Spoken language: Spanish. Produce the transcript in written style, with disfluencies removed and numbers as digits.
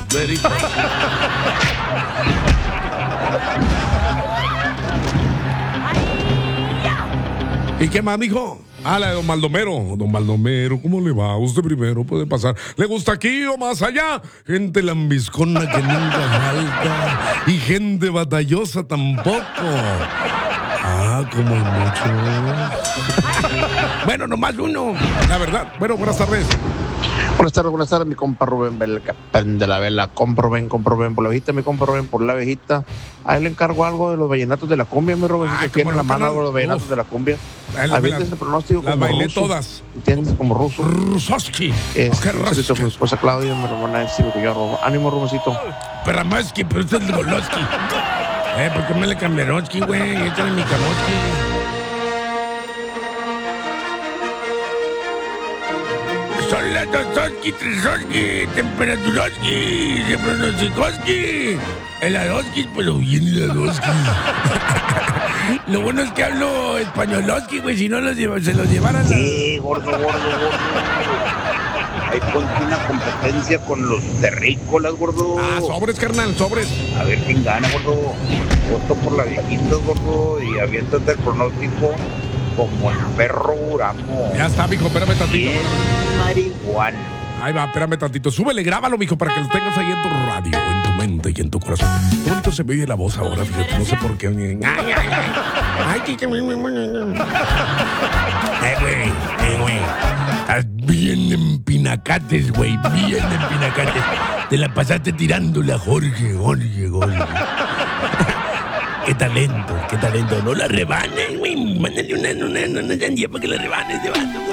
very possible. ¿Y qué más, mijo? Ah, la de don Baldomero. Don Baldomero, ¿cómo le va? Usted primero puede pasar. ¿Le gusta aquí o más allá? Gente lambiscona que nunca falta. Y gente batallosa tampoco. Ah, como mucho. Bueno, nomás uno. La verdad. Bueno, buenas tardes. Buenas tardes, mi compa Rubén de la vela. Compro Rubén por la abejita, mi compa Rubén por la abejita. A él le encargo algo de los vallenatos de la cumbia, mi Rubén. Si tiene la mano algo de los vallenatos de la cumbia. Avientes el pronóstico como ruso. Las bailé todas. ¿Entiendes? Como ruso. Rusoski. Qué ruso. Con mi esposa Claudia, mi hermana Elsie, que yo robo. Ánimo, Rubensito. Peramaski, pero este es el Goloski. ¿Por qué me le cambiaroski, güey? Échale mi camoski. Son las dososki, tresoski, temperaturoski, se pronosticoski. El adoski, pero viene el adoski. Lo bueno es que hablo españoloski, güey, si no se los llevaran. Sí, gordo. Hay ponte una competencia con los terrícolas, gordo. Ah, sobres, carnal, sobres. A ver quién gana, gordo. Voto por la viejita, gordo, y aviéntate el pronóstico como el perro Uramo. Ya está, mijo, espérame tantito. Bien marihuana. Ahí va, espérame tantito. Súbele, grábalo, mijo, para que lo tengas ahí en tu radio, en tu mente y en tu corazón. Qué bonito se me oye la voz ahora, fíjate, no sé por qué. Ay, qué güey. Estás bien en pinacates, güey, bien en pinacates. Te la pasaste tirándola, Jorge. Qué talento. No la rebanes, güey. Mándale una sandía para que la rebanes de vato, güey.